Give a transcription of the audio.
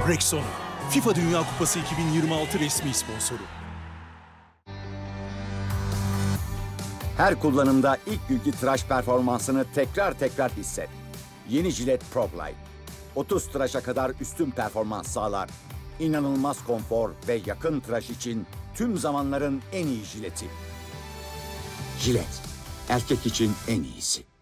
Rexona, FIFA Dünya Kupası 2026 resmi sponsoru. Her kullanımda ilk günkü tıraş performansını tekrar hisset. Yeni Gillette Pro Glide. 30 tıraşa kadar üstün performans sağlar. İnanılmaz konfor ve yakın tıraş için tüm zamanların en iyi jileti. Gillette, erkek için en iyisi.